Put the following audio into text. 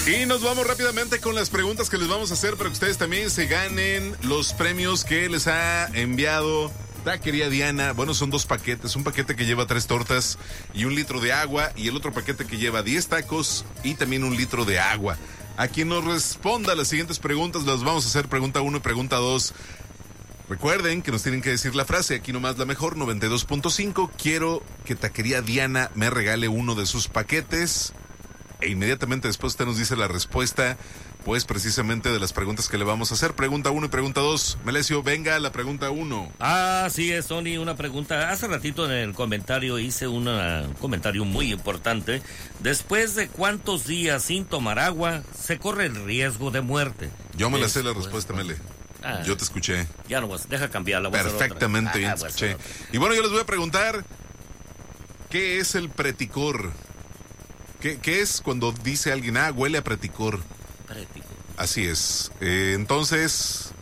Y nos vamos rápidamente con las preguntas que les vamos a hacer para que ustedes también se ganen los premios que les ha enviado Taquería Diana. Bueno, son 2 paquetes, un paquete que lleva 3 tortas y 1 litro de agua, y el otro paquete que lleva 10 tacos y también 1 litro de agua. A quien nos responda las siguientes preguntas, las vamos a hacer pregunta 1 y pregunta 2. Recuerden que nos tienen que decir la frase, aquí nomás la mejor, 92.5, quiero que Taquería Diana me regale uno de sus paquetes. E inmediatamente después usted nos dice la respuesta, pues precisamente de las preguntas que le vamos a hacer. Pregunta 1 y pregunta 2. Melesio, venga la pregunta 1. Sí es, Tony, una pregunta. Hace ratito en el comentario hice un comentario muy importante. ¿Después de cuántos días sin tomar agua se corre el riesgo de muerte? Yo me la sé la respuesta, Mele. Yo te escuché. Ya no vas, deja cambiarla. Perfectamente bien te escuché. Y bueno, yo les voy a preguntar, ¿qué es el preticor? ¿Qué es cuando dice alguien, huele a preticor? Preticor. Así es. Entonces,